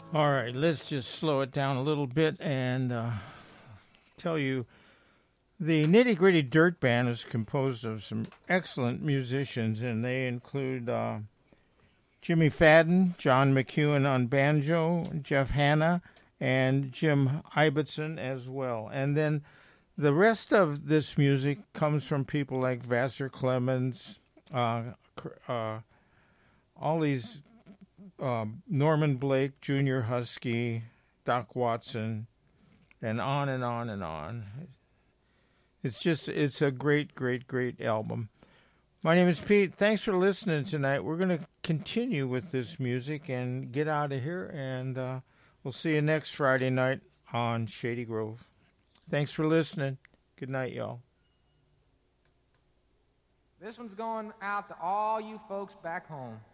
All right, let's just slow it down a little bit and tell you the Nitty Gritty Dirt Band is composed of some excellent musicians, and they include Jimmy Fadden, John McEwen on banjo, Jeff Hanna, and Jim Ibbotson as well. And then the rest of this music comes from people like Vassar Clemens, uh, all these Norman Blake, Junior Husky, Doc Watson, and on and on and on. It's a great, great, great album. My name is Pete. Thanks for listening tonight. We're going to continue with this music and get out of here, and we'll see you next Friday night on Shady Grove. Thanks for listening. Good night, y'all. This one's going out to all you folks back home.